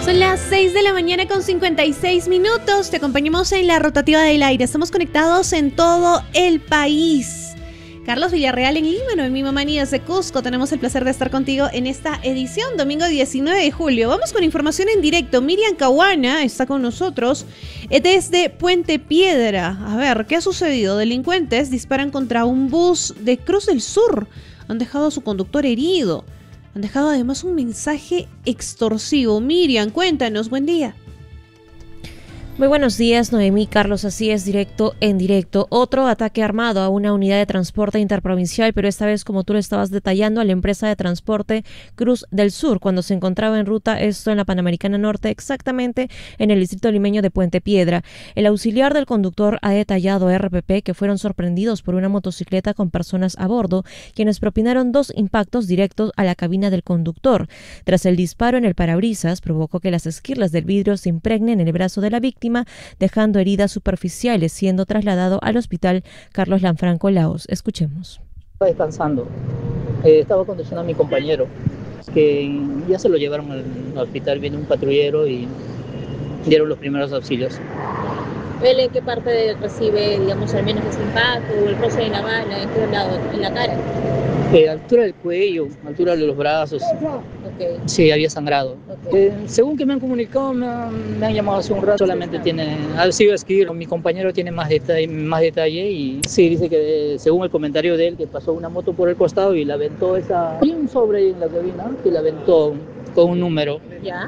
Son las 6 de la mañana con 56 minutos. Te acompañamos en la rotativa del aire. Estamos conectados en todo el país. Carlos Villarreal en Lima, Noemí Mamani desde Cusco. Tenemos el placer de estar contigo en esta edición, domingo 19 de julio. Vamos con información en directo. Miriam Caguana está con nosotros desde Puente Piedra. A ver, ¿qué ha sucedido? Delincuentes disparan contra un bus de Cruz del Sur. Han dejado a su conductor herido. Han dejado además un mensaje extorsivo. Miriam, cuéntanos, buen día. Muy buenos días, Noemí, Carlos, así es, directo en directo. Otro ataque armado a una unidad de transporte interprovincial, pero esta vez, como tú lo estabas detallando, a la empresa de transporte Cruz del Sur, cuando se encontraba en ruta, esto en la Panamericana Norte, exactamente en el distrito limeño de Puente Piedra. El auxiliar del conductor ha detallado a RPP que fueron sorprendidos por una motocicleta con personas a bordo, quienes propinaron 2 impactos directos a la cabina del conductor. Tras el disparo en el parabrisas, provocó que las esquirlas del vidrio se impregnen en el brazo de la víctima, dejando heridas superficiales, siendo trasladado al hospital Carlos Lanfranco Laos. Escuchemos. Estaba descansando, estaba conduciendo a mi compañero, que ya se lo llevaron al hospital, viene un patrullero y dieron los primeros auxilios. ¿Él en qué parte recibe, digamos, al menos ese impacto o el roce de la bala? ¿En qué lado? ¿En la cara? Altura del cuello, altura de los brazos. Okay. Sí, había sangrado. Okay. Según que me han comunicado, me han llamado hace un rato, solamente ha sido escribir. Mi compañero tiene más detalle y sí, dice que según el comentario de él, que pasó una moto por el costado y la aventó hay un sobre ahí en la cabina que la aventó con un número. ¿Ya?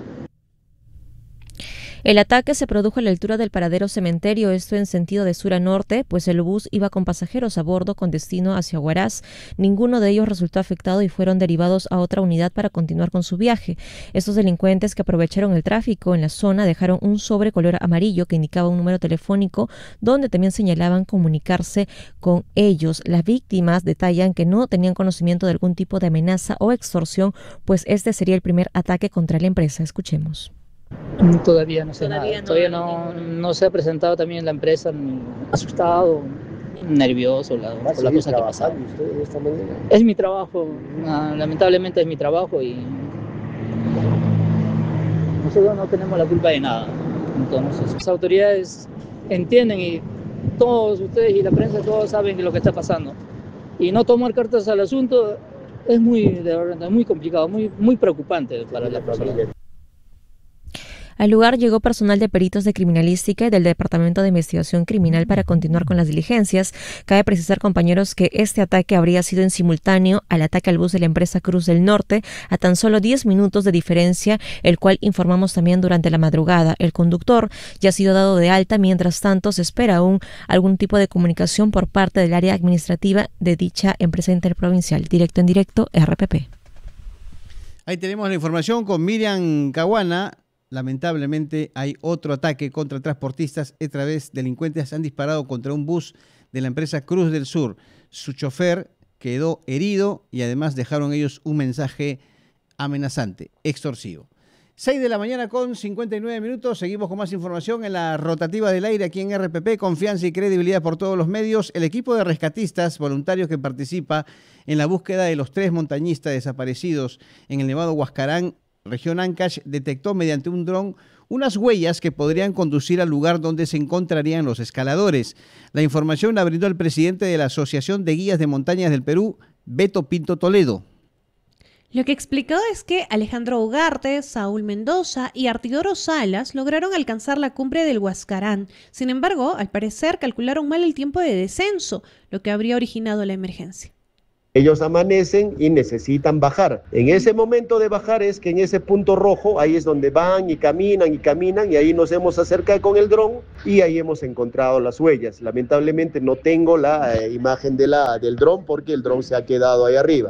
El ataque se produjo a la altura del paradero Cementerio, esto en sentido de sur a norte, pues el bus iba con pasajeros a bordo con destino hacia Huaraz. Ninguno de ellos resultó afectado y fueron derivados a otra unidad para continuar con su viaje. Estos delincuentes que aprovecharon el tráfico en la zona dejaron un sobre color amarillo que indicaba un número telefónico donde también señalaban comunicarse con ellos. Las víctimas detallan que no tenían conocimiento de algún tipo de amenaza o extorsión, pues este sería el primer ataque contra la empresa. Escuchemos. Todavía no sé nada. Todavía no se ha presentado también la empresa, asustado, nervioso por la cosa que pasa. Es mi trabajo, lamentablemente es mi trabajo y nosotros no tenemos la culpa de nada. Entonces, las autoridades entienden y todos ustedes y la prensa, todos saben lo que está pasando. Y no tomar cartas al asunto es muy complicado, muy preocupante para la persona. Al lugar llegó personal de peritos de criminalística y del Departamento de Investigación Criminal para continuar con las diligencias. Cabe precisar, compañeros, que este ataque habría sido en simultáneo al ataque al bus de la empresa Cruz del Norte, a tan solo 10 minutos de diferencia, el cual informamos también durante la madrugada. El conductor ya ha sido dado de alta, mientras tanto se espera aún algún tipo de comunicación por parte del área administrativa de dicha empresa interprovincial. Directo en directo, RPP. Ahí tenemos la información con Miriam Caguana. Lamentablemente hay otro ataque contra transportistas. Esta vez delincuentes han disparado contra un bus de la empresa Cruz del Sur. Su chofer quedó herido y además dejaron ellos un mensaje amenazante, extorsivo. 6 de la mañana con 59 minutos. Seguimos con más información en la rotativa del aire aquí en RPP. Confianza y credibilidad por todos los medios. El equipo de rescatistas voluntarios que participa en la búsqueda de los 3 montañistas desaparecidos en el Nevado Huascarán, región Ancash, detectó mediante un dron unas huellas que podrían conducir al lugar donde se encontrarían los escaladores. La información la brindó el presidente de la Asociación de Guías de Montañas del Perú, Beto Pinto Toledo. Lo que explicó es que Alejandro Ugarte, Saúl Mendoza y Artidoro Salas lograron alcanzar la cumbre del Huascarán. Sin embargo, al parecer calcularon mal el tiempo de descenso, lo que habría originado la emergencia. Ellos amanecen y necesitan bajar. En ese momento de bajar es que en ese punto rojo, ahí es donde van y caminan y ahí nos hemos acercado con el dron y ahí hemos encontrado las huellas. Lamentablemente no tengo la imagen del dron porque el dron se ha quedado ahí arriba.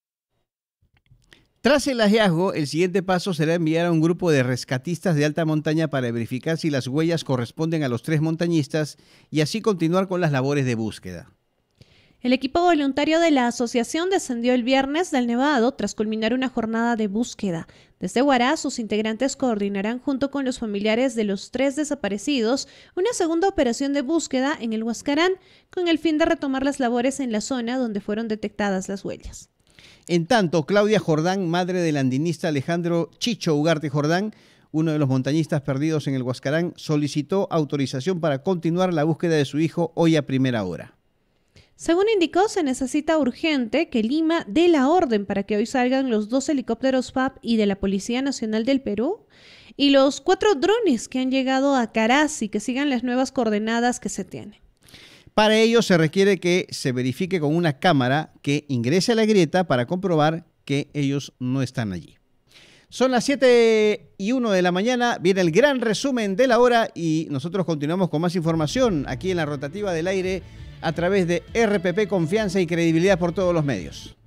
Tras el hallazgo, el siguiente paso será enviar a un grupo de rescatistas de alta montaña para verificar si las huellas corresponden a los 3 montañistas y así continuar con las labores de búsqueda. El equipo voluntario de la asociación descendió el viernes del Nevado tras culminar una jornada de búsqueda. Desde Huaraz, sus integrantes coordinarán junto con los familiares de los 3 desaparecidos una segunda operación de búsqueda en el Huascarán con el fin de retomar las labores en la zona donde fueron detectadas las huellas. En tanto, Claudia Jordán, madre del andinista Alejandro Chicho Ugarte Jordán, uno de los montañistas perdidos en el Huascarán, solicitó autorización para continuar la búsqueda de su hijo hoy a primera hora. Según indicó, se necesita urgente que Lima dé la orden para que hoy salgan los 2 helicópteros FAB y de la Policía Nacional del Perú y los 4 drones que han llegado a Caraz y que sigan las nuevas coordenadas que se tienen. Para ello se requiere que se verifique con una cámara que ingrese a la grieta para comprobar que ellos no están allí. Son las 7:01 de la mañana, viene el gran resumen de la hora y nosotros continuamos con más información aquí en la rotativa del aire a través de RPP, confianza y credibilidad por todos los medios.